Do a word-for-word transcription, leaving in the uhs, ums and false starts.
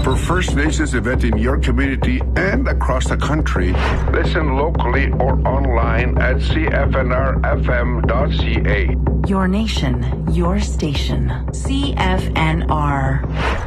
For First Nations event in your community and across the country, listen locally or online at c f n r f m dot c a. Your nation, your station. C F N R.